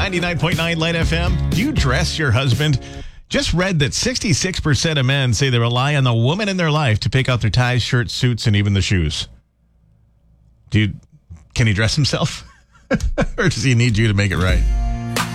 99.9 Light FM. Do you dress your husband? Just read that 66% of men say they rely on the woman in their life to pick out their ties, shirts, suits, and even the shoes. Can he dress himself? Or does he need you to make it right?